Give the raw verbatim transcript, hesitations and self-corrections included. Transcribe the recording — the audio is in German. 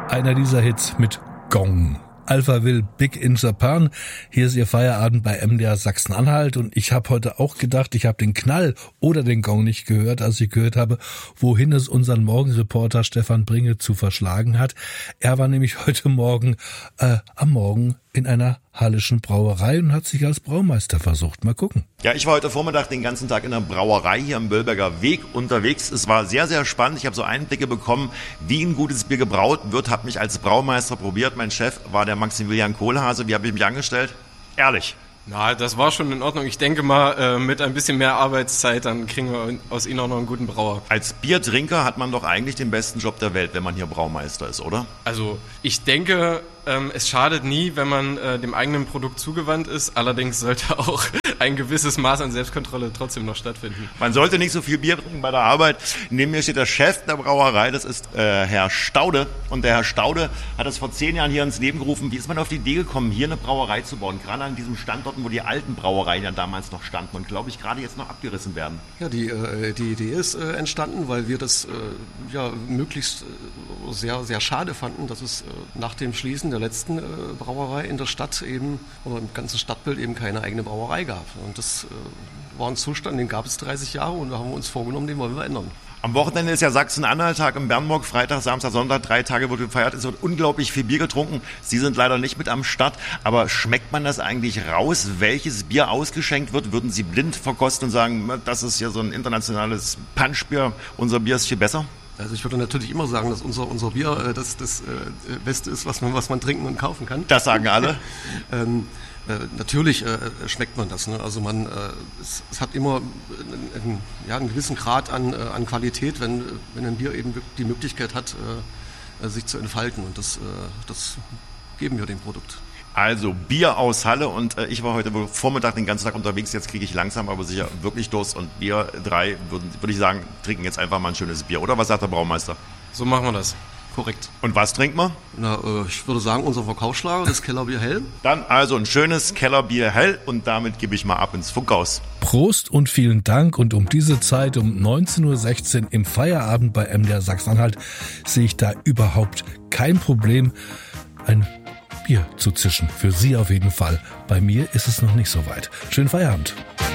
Einer dieser Hits mit Gong. Alphaville, Big in Japan. Hier ist Ihr Feierabend bei M D R Sachsen-Anhalt und ich habe heute auch gedacht, ich habe den Knall oder den Gong nicht gehört, als ich gehört habe, wohin es unseren Morgenreporter Stefan Bringe zu verschlagen hat. Er war nämlich heute Morgen äh, am Morgen in einer hallischen Brauerei und hat sich als Braumeister versucht. Mal gucken. Ja, ich war heute Vormittag den ganzen Tag in der Brauerei hier am Böllberger Weg unterwegs. Es war sehr, sehr spannend. Ich habe so Einblicke bekommen, wie ein gutes Bier gebraut wird. Habe mich als Braumeister probiert. Mein Chef war der Maximilian Kohlhase. Wie habe ich mich angestellt? Ehrlich. Na, das war schon in Ordnung. Ich denke mal, äh, mit ein bisschen mehr Arbeitszeit, dann kriegen wir aus Ihnen auch noch einen guten Brauer. Als Biertrinker hat man doch eigentlich den besten Job der Welt, wenn man hier Braumeister ist, oder? Also, ich denke, ähm, es schadet nie, wenn man äh, dem eigenen Produkt zugewandt ist. Allerdings sollte auch ein gewisses Maß an Selbstkontrolle trotzdem noch stattfinden. Man sollte nicht so viel Bier trinken bei der Arbeit. Neben mir steht der Chef der Brauerei, das ist äh, Herr Staude. Und der Herr Staude hat es vor zehn Jahren hier ins Leben gerufen. Wie ist man auf die Idee gekommen, hier eine Brauerei zu bauen? Gerade an diesem Standort, wo die alten Brauereien ja damals noch standen und, glaube ich, gerade jetzt noch abgerissen werden. Ja, die, äh, die Idee ist äh, entstanden, weil wir das äh, ja möglichst äh, sehr, sehr schade fanden, dass es äh, nach dem Schließen der letzten äh, Brauerei in der Stadt eben oder im ganzen Stadtbild eben keine eigene Brauerei gab. Und das äh, war ein Zustand, den gab es dreißig Jahre und da haben wir uns vorgenommen, den wollen wir ändern. Am Wochenende ist ja Sachsen-Anhalt-Tag in Bernburg, Freitag, Samstag, Sonntag, drei Tage wird gefeiert. Es wird unglaublich viel Bier getrunken. Sie sind leider nicht mit am Start, aber schmeckt man das eigentlich raus, welches Bier ausgeschenkt wird? Würden Sie blind verkosten und sagen, das ist ja so ein internationales Punchbier, unser Bier ist viel besser? Also ich würde natürlich immer sagen, dass unser, unser Bier äh, das, das äh, Beste ist, was man, was man trinken und kaufen kann. Das sagen alle. ähm, Äh, natürlich äh, schmeckt man das. Ne? Also man, äh, es, es hat immer einen, ja, einen gewissen Grad an, äh, an Qualität, wenn, wenn ein Bier eben die Möglichkeit hat, äh, sich zu entfalten. Und das, äh, das geben wir dem Produkt. Also Bier aus Halle und äh, ich war heute Vormittag den ganzen Tag unterwegs. Jetzt kriege ich langsam aber sicher wirklich Durst und wir drei, würden, würde ich sagen, trinken jetzt einfach mal ein schönes Bier. Oder was sagt der Braumeister? So machen wir das. Korrekt. Und was trinken wir? Na, äh, ich würde sagen, unser Verkaufsschlager, das Kellerbier Hell. Dann also ein schönes Kellerbier Hell und damit gebe ich mal ab ins Funkhaus. Prost und vielen Dank. Und um diese Zeit, um neunzehn Uhr sechzehn im Feierabend bei M D R Sachsen-Anhalt, sehe ich da überhaupt kein Problem, ein Bier zu zischen. Für Sie auf jeden Fall. Bei mir ist es noch nicht so weit. Schönen Feierabend.